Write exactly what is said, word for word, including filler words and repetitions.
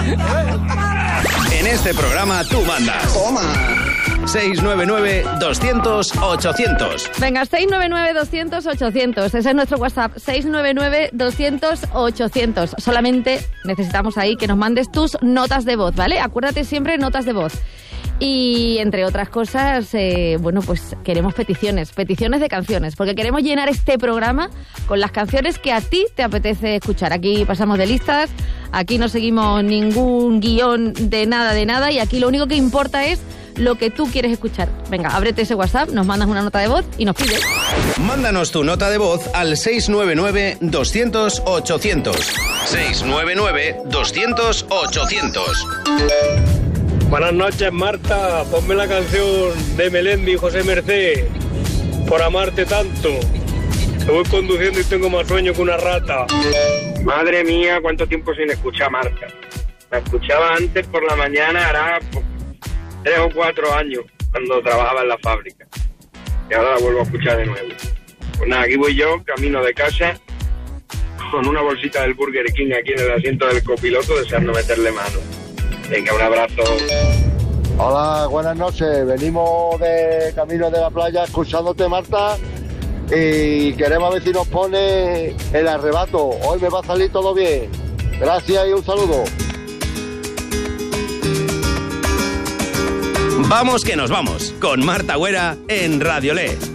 En este programa tú mandas. Toma. seis nueve nueve, doscientos, ochocientos. Venga, seis nueve nueve, doscientos, ochocientos. Ese es nuestro WhatsApp, seis nueve nueve, doscientos, ochocientos. Solamente necesitamos ahí que nos mandes tus notas de voz, ¿vale? Acuérdate siempre, notas de voz. Y entre otras cosas, eh, bueno, pues queremos peticiones, peticiones de canciones, porque queremos llenar este programa con las canciones que a ti te apetece escuchar. Aquí pasamos de listas, aquí no seguimos ningún guión de nada, de nada, y aquí lo único que importa es lo que tú quieres escuchar. Venga, ábrete ese WhatsApp, nos mandas una nota de voz y nos pides. Mándanos tu nota de voz al seis nueve nueve, doscientos, ochocientos. seis nueve nueve, doscientos, ochocientos. Buenas noches, Marta. Ponme la canción de Melendi y José Mercé, Por amarte tanto. Te voy conduciendo y tengo más sueño que una rata. Madre mía, cuánto tiempo sin escuchar a Marta. La escuchaba antes por la mañana, hará tres o cuatro años, cuando trabajaba en la fábrica. Y ahora la vuelvo a escuchar de nuevo. Pues nada, aquí voy yo, camino de casa, con una bolsita del Burger King aquí en el asiento del copiloto, deseando meterle mano. Venga, un abrazo. Hola, buenas noches. Venimos de camino de la playa escuchándote, Marta, y queremos ver si nos pone el arrebato. Hoy me va a salir todo bien. Gracias y un saludo. Vamos que nos vamos, con Marta Güera en Radio Le.